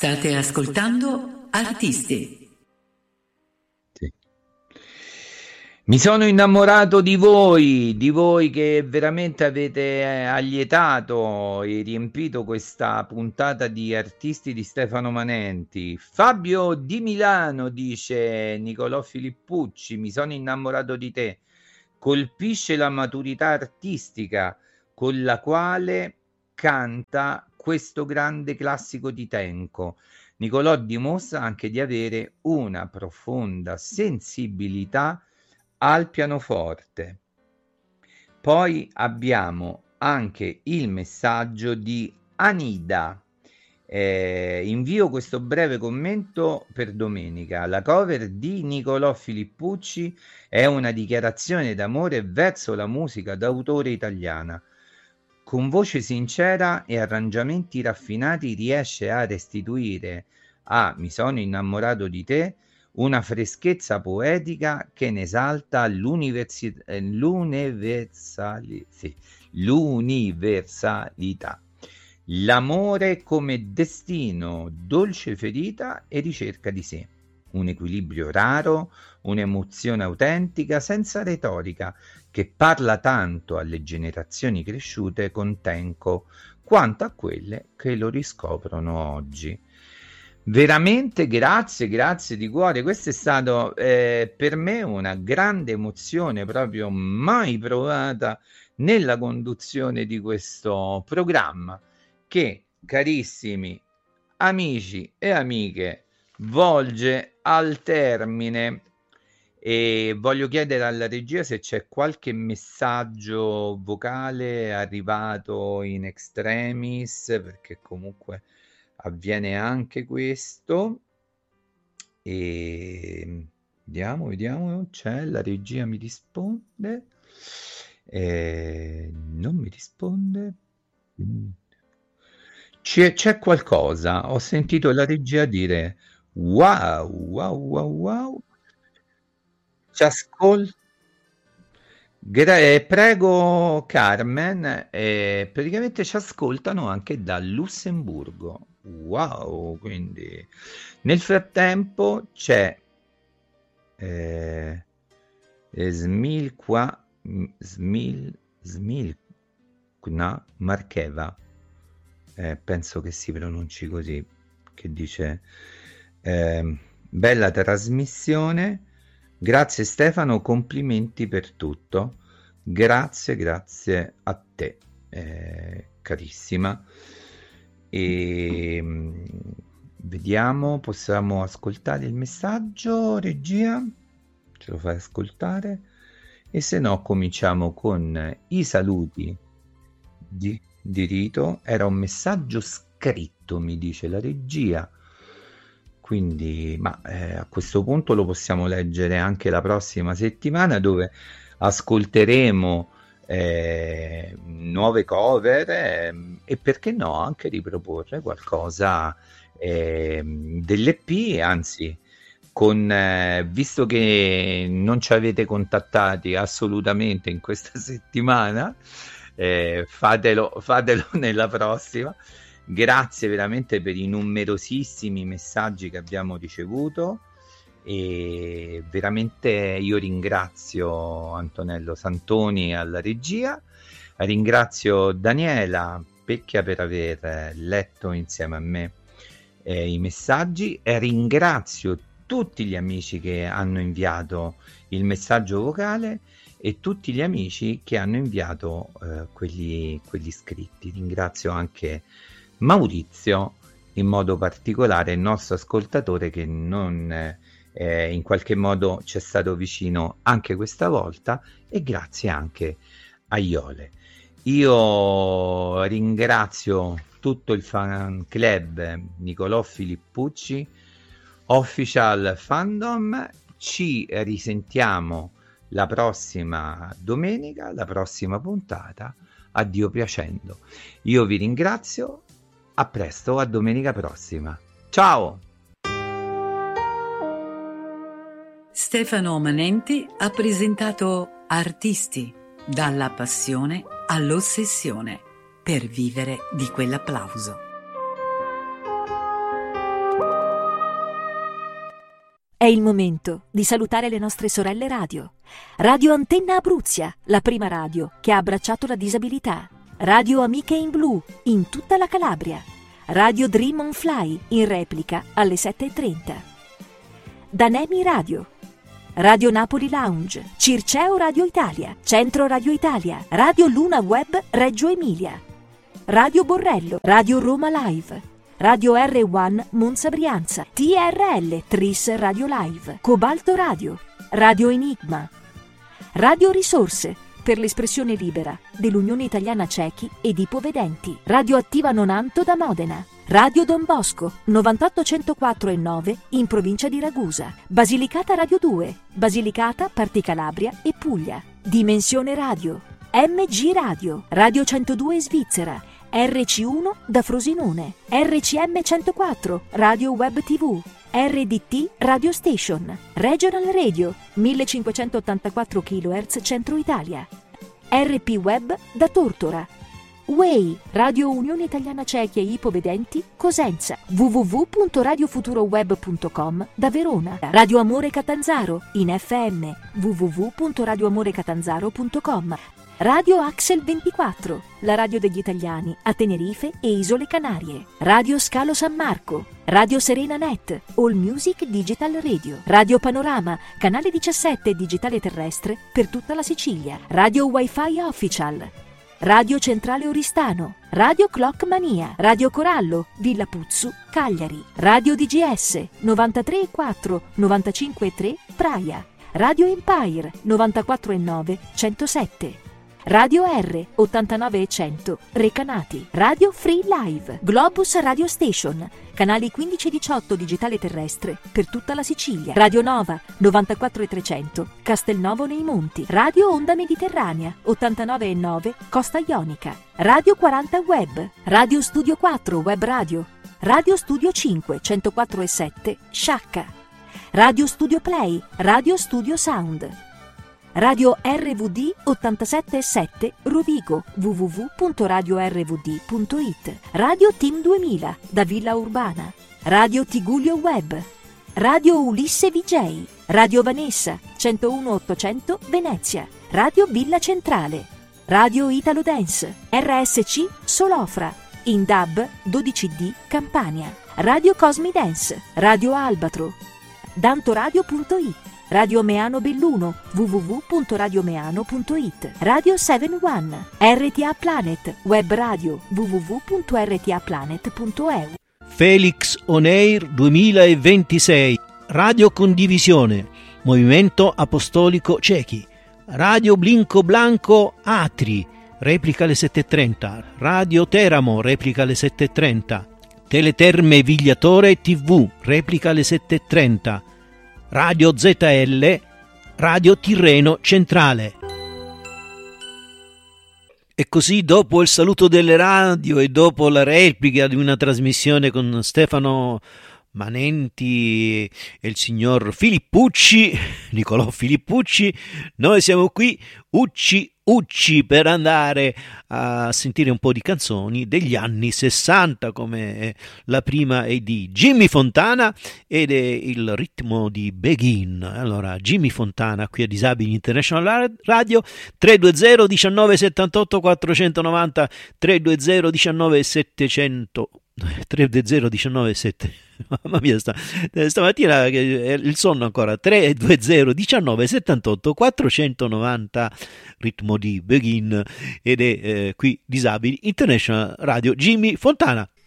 State ascoltando Artisti. Sì. Mi sono innamorato di voi che veramente avete allietato e riempito questa puntata di Artisti di Stefano Manenti. Fabio di Milano dice: Nicolò Filippucci, mi sono innamorato di te. Colpisce la maturità artistica con la quale canta questo grande classico di Tenco. Nicolò dimostra anche di avere una profonda sensibilità al pianoforte. Poi abbiamo anche il messaggio di Anida. Invio questo breve commento per domenica. La cover di Nicolò Filippucci è una dichiarazione d'amore verso la musica d'autore italiana. Con voce sincera e arrangiamenti raffinati riesce a restituire a Mi sono innamorato di te una freschezza poetica che ne esalta l'universalità. L'amore come destino, dolce ferita e ricerca di sé. Un equilibrio raro, un'emozione autentica, senza retorica, che parla tanto alle generazioni cresciute con Tenco quanto a quelle che lo riscoprono oggi. Veramente grazie di cuore. Questa è stato per me una grande emozione, proprio mai provata nella conduzione di questo programma che, carissimi amici e amiche, volge al termine. E voglio chiedere alla regia se c'è qualche messaggio vocale arrivato in extremis, perché comunque avviene anche questo. E vediamo, c'è la regia, mi risponde, non mi risponde. C'è qualcosa, ho sentito la regia dire wow. Ci ascolta. Prego Carmen, praticamente ci ascoltano anche da Lussemburgo. Wow, quindi nel frattempo c'è Smilkna Marcheva, penso che si pronunci così, che dice bella trasmissione. Grazie Stefano, complimenti per tutto. Grazie a te, carissima. E vediamo, possiamo ascoltare il messaggio, regia? Ce lo fai ascoltare? E se no cominciamo con i saluti di Rito. Era un messaggio scritto, mi dice la regia. Quindi, a questo punto lo possiamo leggere anche la prossima settimana, dove ascolteremo nuove cover e perché no anche riproporre qualcosa dell'EP, anzi visto che non ci avete contattati assolutamente in questa settimana, fatelo nella prossima. Grazie veramente per i numerosissimi messaggi che abbiamo ricevuto e veramente io ringrazio Antonello Santoni alla regia, ringrazio Daniela Pecchia per aver letto insieme a me i messaggi e ringrazio tutti gli amici che hanno inviato il messaggio vocale e tutti gli amici che hanno inviato quelli scritti. Ringrazio anche Maurizio, in modo particolare il nostro ascoltatore che non in qualche modo ci è stato vicino anche questa volta, e grazie anche a Iole. Io ringrazio tutto il fan club Nicolò Filippucci Official Fandom. Ci risentiamo la prossima domenica, la prossima puntata, a Dio piacendo. Io vi ringrazio, a presto, a domenica prossima. Ciao! Stefano Manenti ha presentato Artisti, dalla passione all'ossessione, per vivere di quell'applauso. È il momento di salutare le nostre sorelle radio. Radio Antenna Abruzia, la prima radio che ha abbracciato la disabilità. Radio Amiche in Blu, in tutta la Calabria. Radio Dream on Fly, in replica alle 7:30. Danemi Radio. Radio Napoli Lounge, Circeo Radio Italia, Centro Radio Italia, Radio Luna Web Reggio Emilia. Radio Borrello, Radio Roma Live. Radio R1 Monza Brianza, TRL Tris Radio Live, Cobalto Radio, Radio Enigma, Radio Risorse per l'espressione libera dell'Unione Italiana Cechi ed Ipovedenti, Radio Attiva Nonanto da Modena, Radio Don Bosco 98.104.9 in provincia di Ragusa, Basilicata Radio 2, Basilicata, Parti Calabria e Puglia, Dimensione Radio, MG Radio, Radio 102 Svizzera, RC1 da Frosinone, RCM 104, Radio Web TV, RDT Radio Station, Regional Radio 1584 kHz Centro Italia, RP Web da Tortora, Way, Radio Unione Italiana Cechi e Ipovedenti, Cosenza, www.radiofuturoweb.com da Verona, Radio Amore Catanzaro, in FM, www.radioamorecatanzaro.com, Radio Axel 24, la radio degli italiani a Tenerife e Isole Canarie, Radio Scalo San Marco, Radio Serena Net, All Music Digital Radio, Radio Panorama, canale 17 digitale terrestre per tutta la Sicilia, Radio Wi-Fi Official, Radio Centrale Oristano, Radio Clock Mania, Radio Corallo, Villa Puzzu, Cagliari, Radio DGS 93.4, 95.3 Praia, Radio Empire 94.9, 107. Radio R 89.100 Recanati, Radio Free Live, Globus Radio Station, canali 15 e 18 digitale terrestre per tutta la Sicilia, Radio Nova 94.300 Castelnovo nei Monti, Radio Onda Mediterranea 89.9 Costa Ionica, Radio 40 Web, Radio Studio 4 Web Radio, Radio Studio 5 104.7 Sciacca, Radio Studio Play, Radio Studio Sound, Radio RVD 87.7 Rovigo, www.radiorvd.it, Radio Team 2000 da Villa Urbana, Radio Tigullio Web, Radio Ulisse VJ, Radio Vanessa 101.800 Venezia, Radio Villa Centrale, Radio Italo Dance, RSC Solofra, in DAB 12D Campania, Radio Cosmi Dance, Radio Albatro, dantoradio.it, Radio Meano Belluno, www.radiomeano.it, Radio 71, RTA Planet, web radio, www.rtaplanet.eu. Felix On Air 2026, Radio Condivisione, Movimento Apostolico Cechi, Radio Blinco Blanco Atri, replica alle 7.30, Radio Teramo, replica alle 7.30, Teleterme Vigliatore TV, replica alle 7.30, Radio ZL, Radio Tirreno Centrale. E così, dopo il saluto delle radio e dopo la replica di una trasmissione con Stefano Manenti e il signor Filippucci, Nicolò Filippucci, noi siamo qui, Ucci, per andare a sentire un po' di canzoni degli anni 60, come la prima è di Jimmy Fontana ed è il ritmo di Begin. Allora, Jimmy Fontana qui a Disabili International Radio, 320 19 78 490, 320 19 700, 320 19 7. Mamma mia, stamattina il sonno ancora. 320 19 78 490, ritmo di Begin, ed è qui Disabili International Radio, Jimmy Fontana.